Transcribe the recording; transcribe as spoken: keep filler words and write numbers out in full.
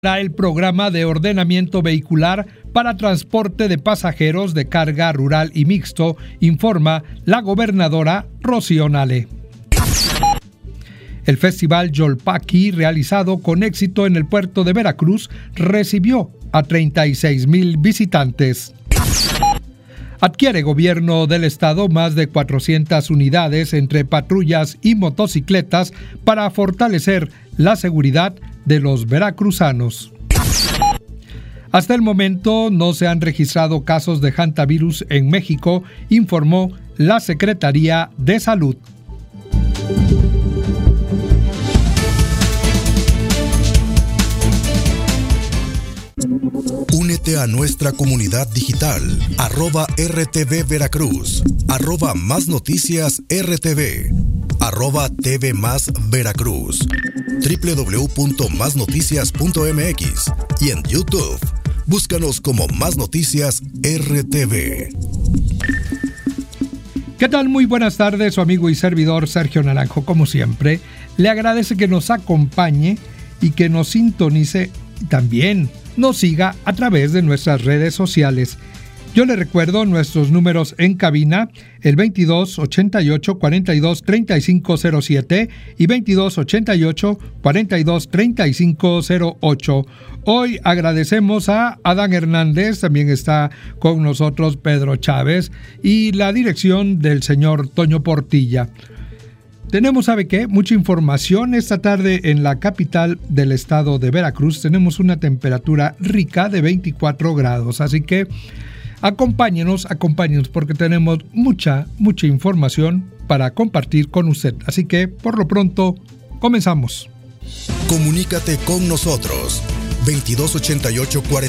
el programa de ordenamiento vehicular para transporte de pasajeros de carga rural y mixto, informa la gobernadora Rocío Nale. El festival Yolpaqui, realizado con éxito en el puerto de Veracruz, recibió a treinta y seis mil visitantes. Adquiere gobierno del estado más de cuatrocientas unidades entre patrullas y motocicletas para fortalecer la seguridad de los veracruzanos. Hasta el momento no se han registrado casos de hantavirus en México, informó la Secretaría de Salud. Únete a nuestra comunidad digital, arroba R T V Veracruz, arroba Más Noticias R T V, arroba T V Más Veracruz, doble u doble u doble u punto más noticias punto m x y en YouTube, búscanos como Más Noticias R T V. ¿Qué tal? Muy buenas tardes, su amigo y servidor Sergio Naranjo, como siempre, le agradece que nos acompañe y que nos sintonice y también nos siga a través de nuestras redes sociales. Yo le recuerdo nuestros números en cabina, el veintidós ochenta y ocho cuarenta y dos treinta y cinco cero siete y veintidós ochenta y ocho cuarenta y dos treinta y cinco cero ocho. Hoy agradecemos a Adán Hernández, también está con nosotros Pedro Chávez y la dirección del señor Toño Portilla. Tenemos, ¿sabe qué? Mucha información esta tarde en la capital del estado de Veracruz. Tenemos una temperatura rica de veinticuatro grados, así que acompáñenos, acompáñenos porque tenemos mucha, mucha información para compartir con usted. Así que, por lo pronto, comenzamos. Comunícate con nosotros, veintidós ochenta y ocho cuarenta